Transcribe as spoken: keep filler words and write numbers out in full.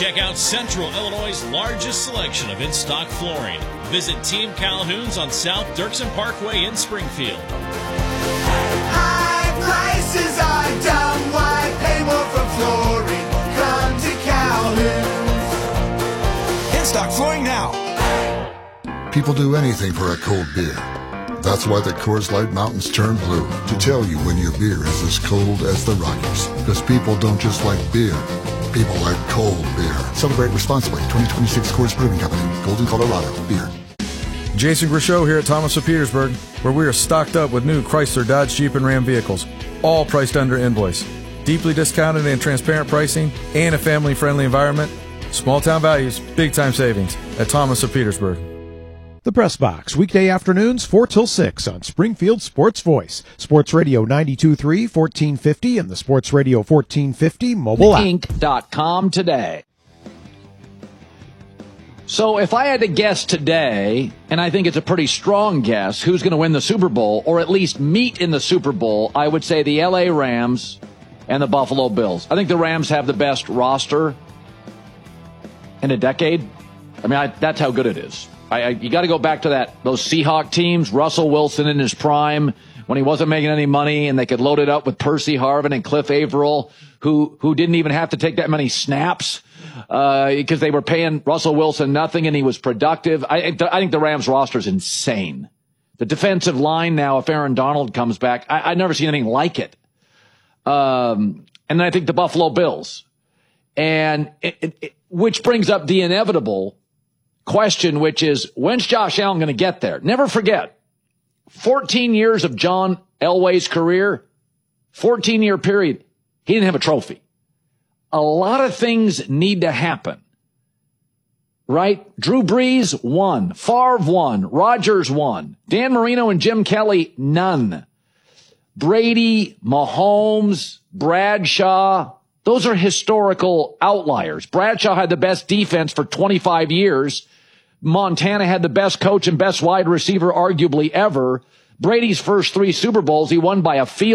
Check out Central Illinois' largest selection of in-stock flooring. Visit Team Calhoun's on South Dirksen Parkway in Springfield. High prices are dumb. Why pay more for flooring? Come to Calhoun's. In-stock flooring now. People do anything for a cold beer. That's why the Coors Light Mountains turn blue, to tell you when your beer is as cold as the Rockies. Because people don't just like beer, people like cold beer. Celebrate responsibly. twenty twenty-six Coors Brewing Company, Golden, Colorado. Beer. Jason Grishow here at Thomas of Petersburg, where we are stocked up with new Chrysler, Dodge, Jeep, and Ram vehicles, all priced under invoice. Deeply discounted and transparent pricing, and a family-friendly environment. Small-town values, big-time savings at Thomas of Petersburg. The Press Box, weekday afternoons, four till six on Springfield Sports Voice. Sports Radio ninety-two point three, fourteen fifty, and the Sports Radio fourteen fifty mobile app. Inc dot com today. So if I had to guess today, and I think it's a pretty strong guess, who's going to win the Super Bowl, or at least meet in the Super Bowl, I would say the L A Rams and the Buffalo Bills. I think the Rams have the best roster in a decade. I mean, I, that's how good it is. I, I, you got to go back to that those Seahawk teams, Russell Wilson in his prime, when he wasn't making any money, and they could load it up with Percy Harvin and Cliff Averill, who who didn't even have to take that many snaps uh, because they were paying Russell Wilson nothing, and he was productive. I, I think the Rams roster is insane. The defensive line now, if Aaron Donald comes back, I, I've never seen anything like it. Um, and then I think the Buffalo Bills, and it, it, it, which brings up the inevitable question, which is, when's Josh Allen going to get there? Never forget, fourteen years of John Elway's career, fourteen-year period, he didn't have a trophy. A lot of things need to happen, right? Drew Brees won. Favre won. Rodgers won. Dan Marino and Jim Kelly, none. Brady, Mahomes, Bradshaw, those are historical outliers. Bradshaw had the best defense for twenty-five years. Montana had the best coach and best wide receiver arguably ever. Brady's first three Super Bowls, he won by a field